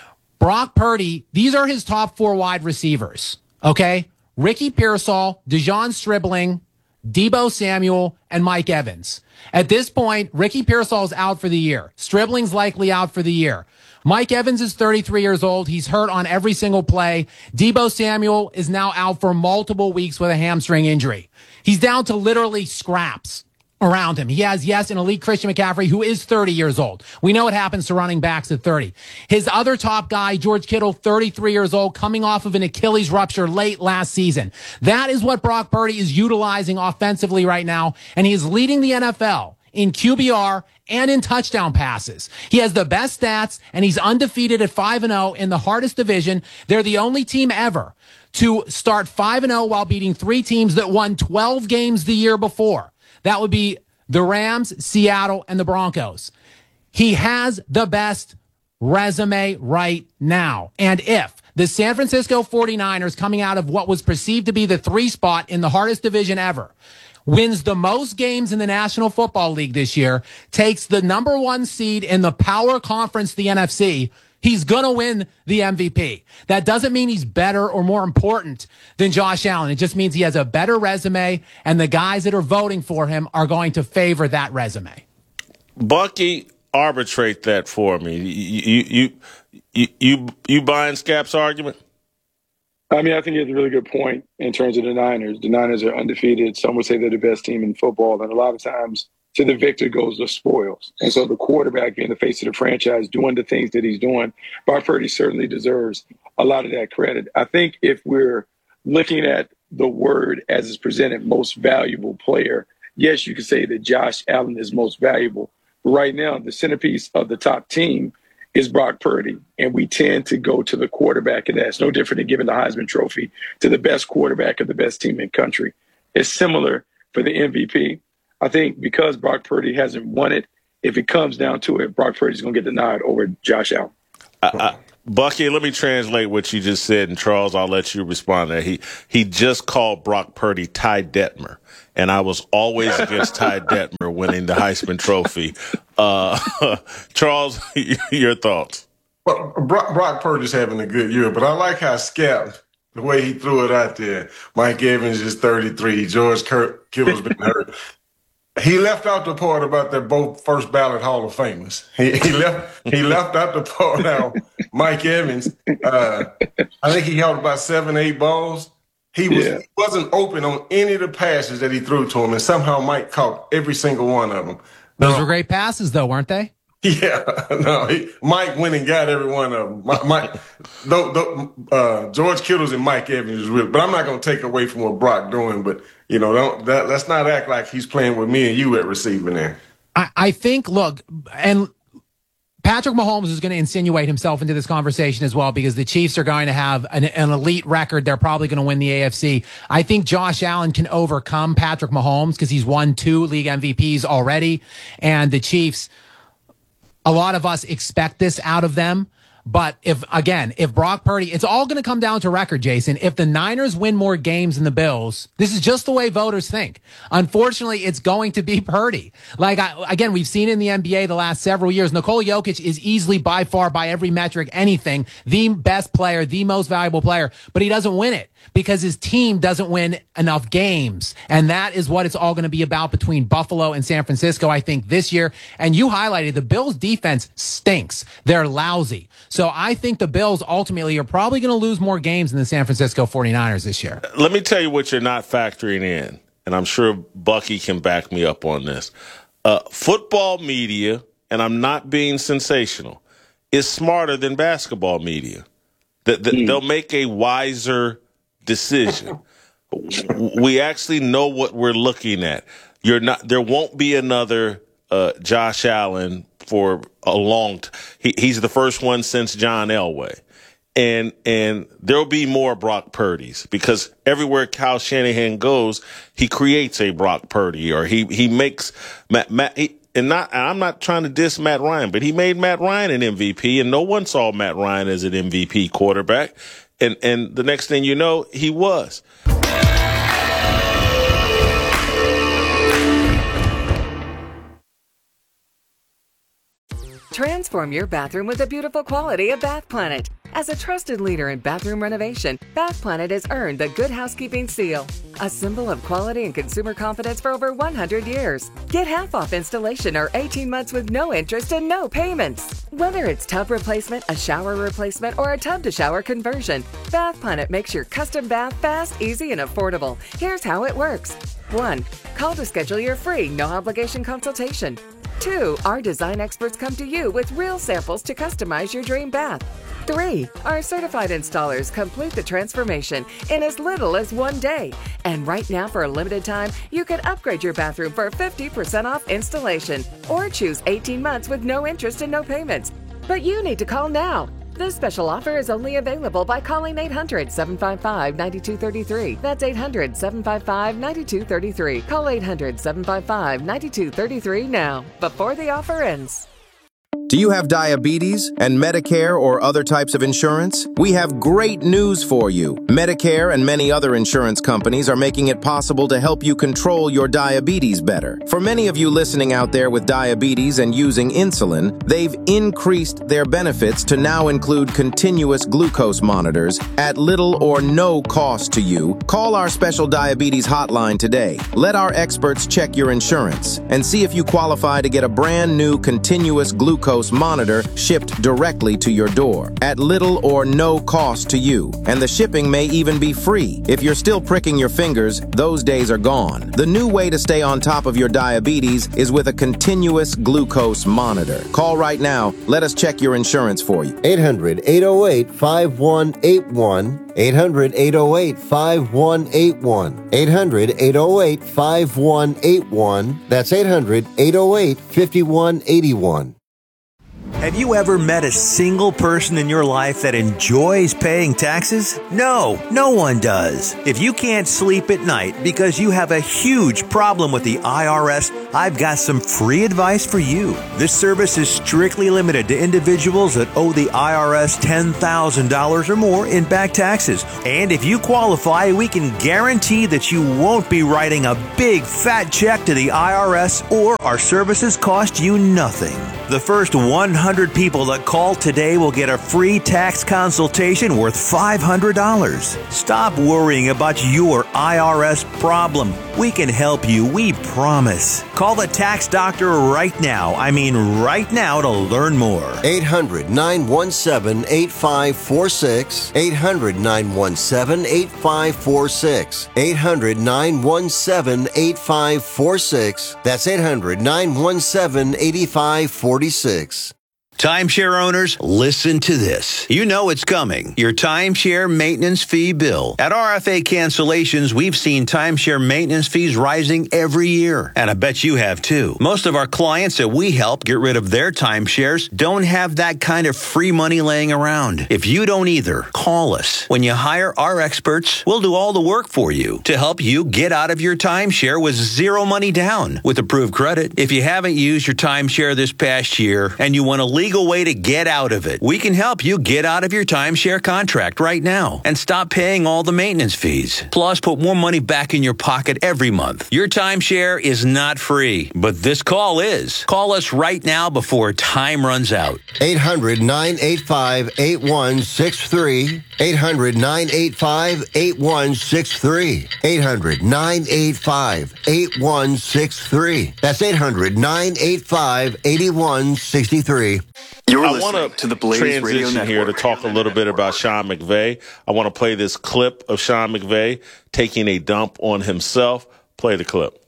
Brock Purdy, these are his top four wide receivers. Okay. Ricky Pearsall, Dejon Stribling, Deebo Samuel, and Mike Evans. At this point, Ricky Pearsall's out for the year. Stribling's likely out for the year. Mike Evans is thirty-three years old. He's hurt on every single play. Deebo Samuel is now out for multiple weeks with a hamstring injury. He's down to literally scraps around him. He has, yes, an elite Christian McCaffrey who is thirty years old. We know what happens to running backs at thirty. His other top guy, George Kittle, thirty-three years old, coming off of an Achilles rupture late last season. That is what Brock Purdy is utilizing offensively right now, and he is leading the N F L in Q B R and in touchdown passes. He has the best stats, and he's undefeated at five and oh in the hardest division. They're the only team ever to start five and oh while beating three teams that won twelve games the year before. That would be the Rams, Seattle, and the Broncos. He has the best resume right now. And if the San Francisco forty-niners, coming out of what was perceived to be the three spot in the hardest division ever, wins the most games in the National Football League this year, takes the number one seed in the power conference, the N F C, he's going to win the M V P. That doesn't mean he's better or more important than Josh Allen. It just means he has a better resume, and the guys that are voting for him are going to favor that resume. Bucky, arbitrate that for me. You you you you, you buying Scap's argument? I mean, I think he has a really good point in terms of the Niners. The Niners are undefeated. Some would say they're the best team in football, and a lot of times to the victor goes the spoils. And so the quarterback being the face of the franchise, doing the things that he's doing, Brock Purdy certainly deserves a lot of that credit. I think if we're looking at the word as it's presented, most valuable player, yes, you could say that Josh Allen is most valuable. But right now, the centerpiece of the top team is Brock Purdy. And we tend to go to the quarterback, and that's no different than giving the Heisman Trophy to the best quarterback of the best team in country. It's similar for the M V P. I think because Brock Purdy hasn't won it, if it comes down to it, Brock Purdy's going to get the nod over Josh Allen. I, I, Bucky, let me translate what you just said, and Charles, I'll let you respond there. He he just called Brock Purdy Ty Detmer, and I was always against Ty Detmer winning the Heisman Trophy. Uh, Charles, your thoughts? Well, Brock, Brock Purdy's having a good year, but I like how Scap, the way he threw it out there. Mike Evans is thirty-three. George Kurt, Kittle's been hurt. He left out the part about their both first ballot Hall of Famers. He, he left he left out the part now. Mike Evans, uh, I think he held about seven, eight balls. He was yeah. he wasn't open on any of the passes that he threw to him, and somehow Mike caught every single one of them. Those no, were great passes, though, weren't they? Yeah, no, he, Mike went and got every one of them. Mike, Mike the, the, uh, George Kittle's and Mike Evans is real, but I'm not going to take away from what Brock doing. But you know, don't that, let's not act like he's playing with me and you at receiving there. I, I think, look, and Patrick Mahomes is going to insinuate himself into this conversation as well, because the Chiefs are going to have an, an elite record. They're probably going to win the A F C. I think Josh Allen can overcome Patrick Mahomes because he's won two league M V Ps already, and the Chiefs, a lot of us expect this out of them. But if, again, if Brock Purdy, it's all going to come down to record, Jason. If the Niners win more games than the Bills, this is just the way voters think. Unfortunately, it's going to be Purdy. Like, I, again, we've seen in the N B A the last several years, Nikola Jokic is easily, by far, by every metric, anything, the best player, the most valuable player, but he doesn't win it because his team doesn't win enough games. And that is what it's all going to be about between Buffalo and San Francisco, I think, this year. And you highlighted the Bills' defense stinks. They're lousy. So I think the Bills ultimately are probably going to lose more games than the San Francisco forty-niners this year. Let me tell you what you're not factoring in, and I'm sure Bucky can back me up on this. Uh, football media, and I'm not being sensational, is smarter than basketball media. The, the, mm. They'll make a wiser decision. We actually know what we're looking at. You're not. There won't be another uh, Josh Allen for a long time. He, he's the first one since John Elway. And and there'll be more Brock Purdy's, because everywhere Kyle Shanahan goes, he creates a Brock Purdy, or he he makes Matt, Matt he, and not and I'm not trying to diss Matt Ryan, but he made Matt Ryan an M V P, and no one saw Matt Ryan as an M V P quarterback. And and the next thing you know, he was. Transform your bathroom with the beautiful quality of Bath Planet. As a trusted leader in bathroom renovation, Bath Planet has earned the Good Housekeeping Seal, a symbol of quality and consumer confidence for over one hundred years. Get half off installation or eighteen months with no interest and no payments. Whether it's tub replacement, a shower replacement, or a tub-to-shower conversion, Bath Planet makes your custom bath fast, easy, and affordable. Here's how it works. One, call to schedule your free, no-obligation consultation. Two, our design experts come to you with real samples to customize your dream bath. Three, our certified installers complete the transformation in as little as one day. And right now, for a limited time, you can upgrade your bathroom for fifty percent off installation, or choose eighteen months with no interest and no payments. But you need to call now. This special offer is only available by calling eight hundred, seven five five, nine two three three. That's eight hundred, seven five five, nine two three three. Call eight hundred, seven five five, nine two three three now, before the offer ends. Do you have diabetes and Medicare or other types of insurance? We have great news for you. Medicare and many other insurance companies are making it possible to help you control your diabetes better. For many of you listening out there with diabetes and using insulin, they've increased their benefits to now include continuous glucose monitors at little or no cost to you. Call our special diabetes hotline today. Let our experts check your insurance and see if you qualify to get a brand new continuous glucose monitor shipped directly to your door at little or no cost to you. And the shipping may even be free. If you're still pricking your fingers, those days are gone. The new way to stay on top of your diabetes is with a continuous glucose monitor. Call right now. Let us check your insurance for you. eight hundred, eight oh eight, five one eight one. eight hundred, eight oh eight, five one eight one. eight hundred, eight oh eight, five one eight one. That's eight hundred, eight oh eight, five one eight one. Have you ever met a single person in your life that enjoys paying taxes? No, no one does. If you can't sleep at night because you have a huge problem with the I R S, I've got some free advice for you. This service is strictly limited to individuals that owe the I R S ten thousand dollars or more in back taxes. And if you qualify, we can guarantee that you won't be writing a big fat check to the I R S, or our services cost you nothing. The first one hundred people that call today will get a free tax consultation worth five hundred dollars. Stop worrying about your I R S problem. We can help you, we promise. Call the tax doctor right now. I mean right now to learn more. eight hundred, nine one seven, eight five four six. eight hundred, nine one seven, eight five four six. eight hundred, nine one seven, eight five four six. That's eight hundred, nine one seven, eight five four six. Timeshare owners, listen to this. You know it's coming. Your timeshare maintenance fee bill. At R F A Cancellations, we've seen timeshare maintenance fees rising every year. And I bet you have too. Most of our clients that we help get rid of their timeshares don't have that kind of free money laying around. If you don't either, call us. When you hire our experts, we'll do all the work for you to help you get out of your timeshare with zero money down with approved credit. If you haven't used your timeshare this past year and you want to leave legal way to get out of it. We can help you get out of your timeshare contract right now and stop paying all the maintenance fees. Plus, put more money back in your pocket every month. Your timeshare is not free, but this call is. Call us right now before time runs out. eight hundred, nine eight five, eight one six three. eight hundred, nine eight five, eight one six three. eight hundred, nine eight five, eight one six three. That's eight hundred, nine eight five, eight one six three. You're I want to the Blaze transition Radio here to talk a little bit about Sean McVay. I want to play this clip of Sean McVay taking a dump on himself. Play the clip.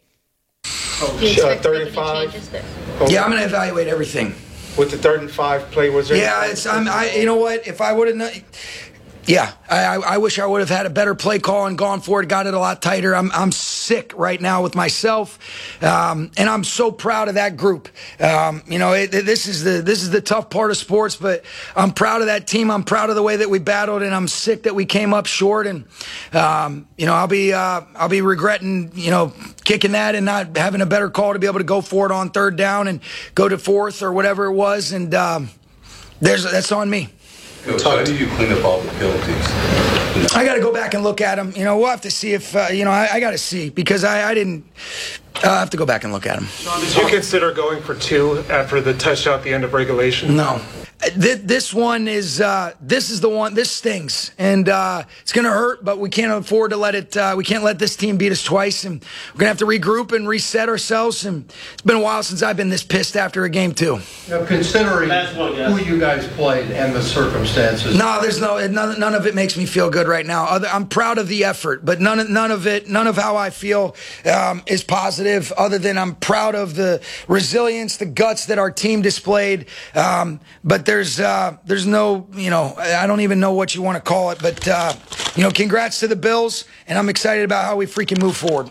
Oh, uh, thirty-five. Okay. Yeah, I'm going to evaluate everything. With the third and five play, was there? Yeah, it's. I'm. I. You know what? If I would have. Yeah, I, I, I wish I would have had a better play call and gone for it, got it a lot tighter. I'm I'm sick right now with myself, um, and I'm so proud of that group. Um, you know, it, this is the this is the tough part of sports, but I'm proud of that team. I'm proud of the way that we battled, and I'm sick that we came up short. And um, you know, I'll be uh, I'll be regretting you know kicking that and not having a better call to be able to go for it on third down and go to fourth or whatever it was. And um, there's that's on me. Coach, how do you clean up all the penalties? I got to go back and look at them. You know, we'll have to see if, uh, you know, I, I got to see because I, I didn't uh, have to go back and look at them. Sean, did you consider going for two after the touchdown at the end of regulation? No. This one is, uh, this is the one, this stings. And uh, it's going to hurt, but we can't afford to let it, uh, we can't let this team beat us twice. And we're going to have to regroup and reset ourselves. And it's been a while since I've been this pissed after a game, too. Now, considering who you guys played and the circumstances. No, there's no, none, none of it makes me feel good right now. Other, I'm proud of the effort, but none of, none of it, none of how I feel um, is positive, other than I'm proud of the resilience, the guts that our team displayed. Um, but There's uh, there's no, you know, I don't even know what you want to call it, but, uh, you know, congrats to the Bills, and I'm excited about how we freaking move forward.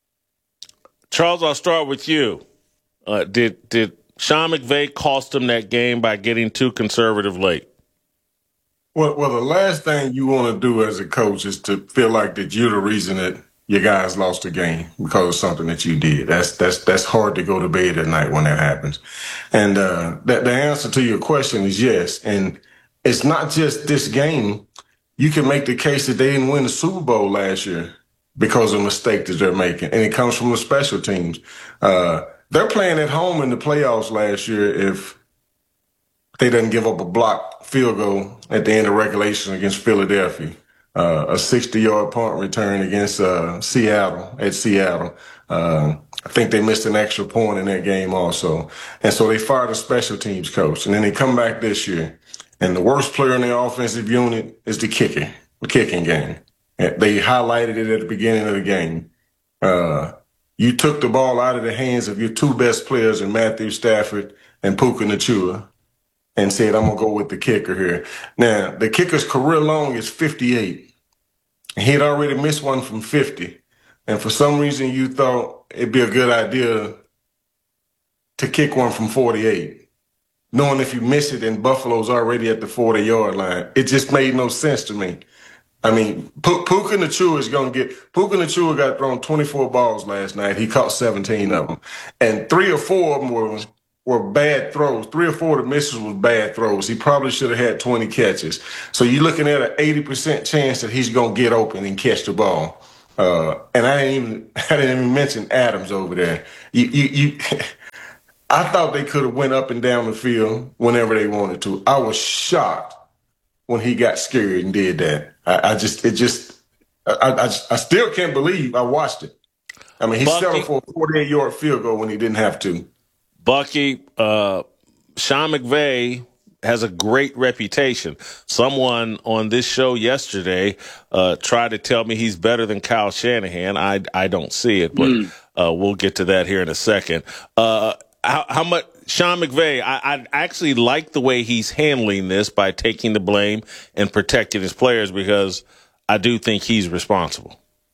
Charles, I'll start with you. Uh, did did Sean McVay cost him that game by getting too conservative late? Well, well, the last thing you want to do as a coach is to feel like that you're the reason that your guys lost the game because of something that you did. That's that's that's hard to go to bed at night when that happens. And uh, that the answer to your question is yes. And it's not just this game. You can make the case that they didn't win the Super Bowl last year because of mistakes that they're making, and it comes from the special teams. Uh, they're playing at home in the playoffs last year if they didn't give up a blocked field goal at the end of regulation against Philadelphia. Uh, a sixty-yard punt return against uh, Seattle at Seattle. Uh, I think they missed an extra point in that game also. And so they fired a special teams coach. And then they come back this year, and the worst player in their offensive unit is the kicker, the kicking game. And they highlighted it at the beginning of the game. Uh, you took the ball out of the hands of your two best players in Matthew Stafford and Puka Nacua, and said, I'm going to go with the kicker here. Now, the kicker's career long is fifty-eight. He had already missed one from fifty. And for some reason, you thought it'd be a good idea to kick one from forty-eight. knowing if you miss it and Buffalo's already at the forty-yard line. It just made no sense to me. I mean, P- Puka Nacua is going to get – Puka Nacua got thrown twenty-four balls last night. He caught seventeen of them. And three or four of them were, were bad throws. Three or four of the misses was bad throws. He probably should have had twenty catches. So you're looking at an eighty percent chance that he's going to get open and catch the ball. Uh, and I didn't even I didn't even mention Adams over there. You, you, you I thought they could have went up and down the field whenever they wanted to. I was shocked when he got scared and did that. I, I just, it just, I, I, I still can't believe I watched it. I mean, he Bucky, settled for a forty-eight-yard field goal when he didn't have to. Bucky, uh, Sean McVay has a great reputation. Someone on this show yesterday uh, tried to tell me he's better than Kyle Shanahan. I, I don't see it, but mm. uh, we'll get to that here in a second. Uh, how, how much Sean McVay, I, I actually like the way he's handling this by taking the blame and protecting his players, because I do think he's responsible.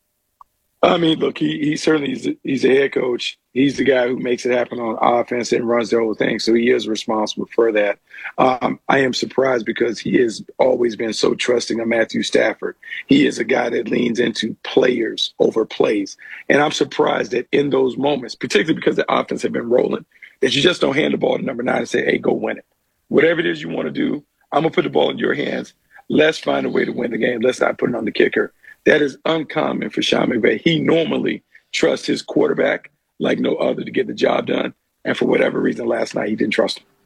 I mean, look, he, he certainly is a, he's a head coach. He's the guy who makes it happen on offense and runs the whole thing. So he is responsible for that. Um, I am surprised because he has always been so trusting of Matthew Stafford. He is a guy that leans into players over plays. And I'm surprised that in those moments, particularly because the offense had been rolling, that you just don't hand the ball to number nine and say, hey, go win it. Whatever it is you want to do, I'm going to put the ball in your hands. Let's find a way to win the game. Let's not put it on the kicker. That is uncommon for Sean McVay. He normally trusts his quarterback like no other to get the job done. And for whatever reason, last night he didn't trust him.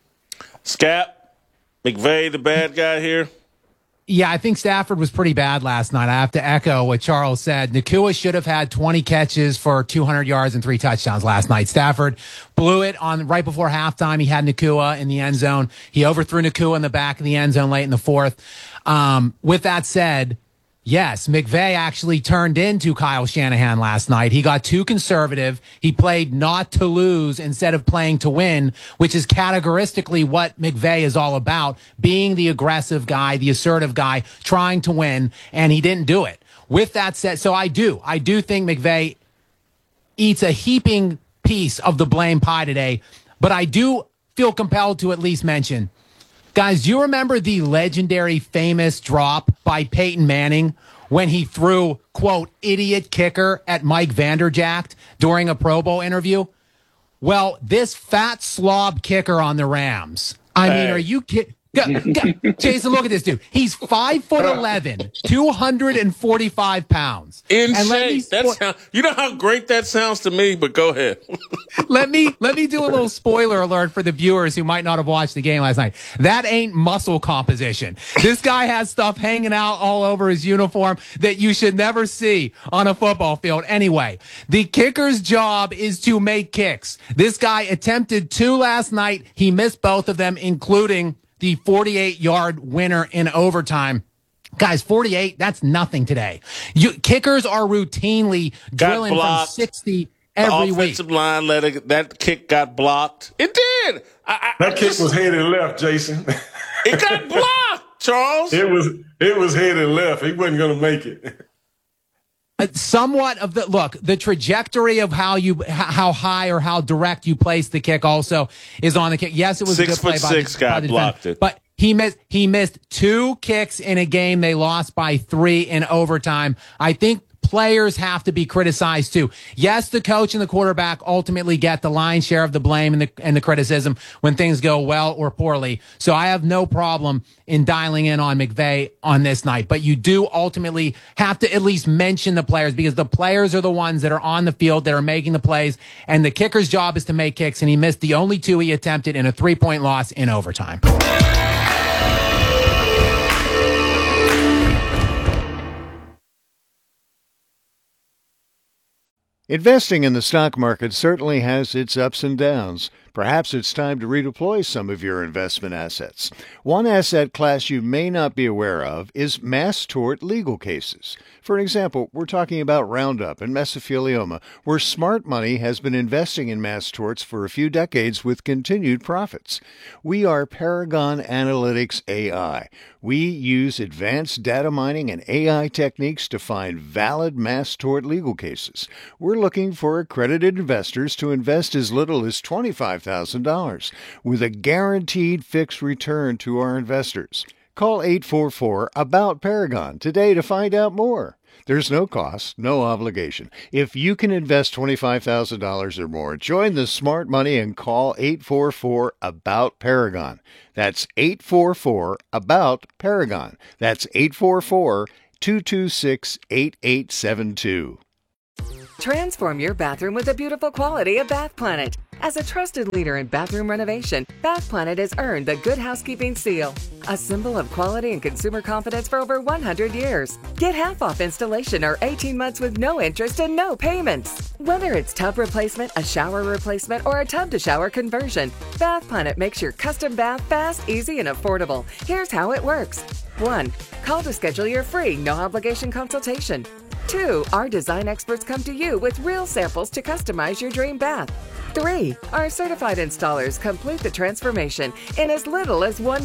Scap, McVay, the bad guy here? Yeah, I think Stafford was pretty bad last night. I have to echo what Charles said. Nacua should have had twenty catches for two hundred yards and three touchdowns last night. Stafford blew it on right before halftime. He had Nacua in the end zone. He overthrew Nacua in the back of the end zone late in the fourth. Um, with that said, yes, McVay actually turned into Kyle Shanahan last night. He got too conservative. He played not to lose instead of playing to win, which is categorically what McVay is all about, being the aggressive guy, the assertive guy, trying to win, and he didn't do it. With that said, so I do. I do think McVay eats a heaping piece of the blame pie today, but I do feel compelled to at least mention, guys, do you remember the legendary famous drop by Peyton Manning when he threw, quote, idiot kicker at Mike Vanderjagt during a Pro Bowl interview? Well, this fat slob kicker on the Rams. I hey. mean, are you kidding? Jason, look at this dude. He's five foot eleven, two hundred and forty-five pounds. In shape. That sound, you know how great that sounds to me, but go ahead. let me let me do a little spoiler alert for the viewers who might not have watched the game last night. That ain't muscle composition. This guy has stuff hanging out all over his uniform that you should never see on a football field. Anyway, the kicker's job is to make kicks. This guy attempted two last night. He missed both of them, including the forty-eight-yard winner in overtime. Guys, forty-eight, that's nothing today. You, kickers are routinely drilling from sixty every the offensive week. line let it, that kick got blocked. It did. I, I, that kick just, was headed left, Jason. It got blocked, Charles. It was it was headed left. He wasn't going to make it. Somewhat of the look, the trajectory of how you how high or how direct you place the kick also is on the kick. Yes, it was six a good play foot by six the, guy by the blocked defense, it, but he missed he missed two kicks in a game they lost by three in overtime. I think players have to be criticized too. Yes, the coach and the quarterback ultimately get the lion's share of the blame and the and the criticism when things go well or poorly. So I have no problem in dialing in on McVay on this night. But you do ultimately have to at least mention the players, because the players are the ones that are on the field that are making the plays, and the kicker's job is to make kicks, and he missed the only two he attempted in a three-point loss in overtime. Investing in the stock market certainly has its ups and downs. Perhaps it's time to redeploy some of your investment assets. One asset class you may not be aware of is mass tort legal cases. For example, we're talking about Roundup and mesothelioma, where smart money has been investing in mass torts for a few decades with continued profits. We are Paragon Analytics A I. We use advanced data mining and A I techniques to find valid mass tort legal cases. We're looking for accredited investors to invest as little as twenty-five thousand thousand dollars with a guaranteed fixed return to our investors. Call eight four four, A B O U T, Paragon today to find out more. There's no cost, no obligation. If you can invest twenty-five thousand dollars or more, join the smart money and call eight four four, A B O U T, Paragon. That's eight four four, A B O U T, Paragon. That's eight four four, two two six, eight eight seven two. Transform your bathroom with the beautiful quality of Bath Planet. As a trusted leader in bathroom renovation, Bath Planet has earned the Good Housekeeping seal, a symbol of quality and consumer confidence for over one hundred years. Get half off installation or eighteen months with no interest and no payments. Whether it's tub replacement, a shower replacement, or a tub-to-shower conversion, Bath Planet makes your custom bath fast, easy, and affordable. Here's how it works. one. Call to schedule your free, no-obligation consultation. two. Our design experts come to you with real samples to customize your dream bath. three. Our certified installers complete the transformation in as little as one